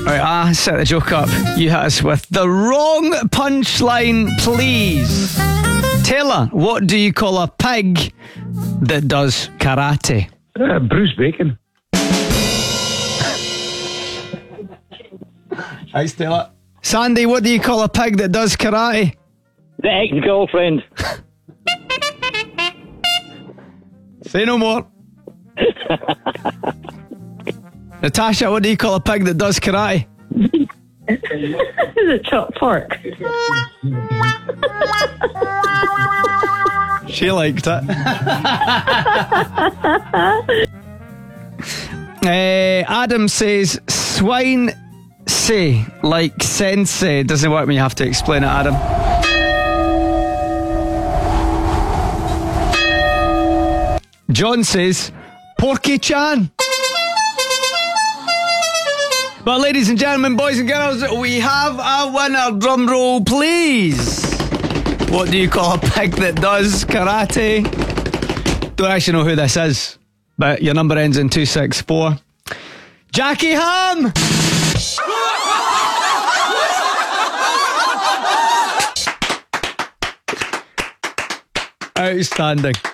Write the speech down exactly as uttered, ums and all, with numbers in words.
Right, I set the joke up. You hit us with the wrong punchline, please. Taylor, what do you call a pig that does karate? Uh, Bruce Bacon. Thanks, Taylor. Sandy, what do you call a pig that does karate? The ex-girlfriend. Say no more. Natasha, what do you call a pig that does karate? The chopped pork. She liked it. uh, Adam says, swine say, like sensei. Doesn't work when you have to explain it, Adam. John says, Porky Chan. But ladies and gentlemen, boys and girls, we have a winner. Drum roll, please. What do you call a pig that does karate? Don't actually know who this is, but your number ends in two six four. Jackie Ham! Outstanding.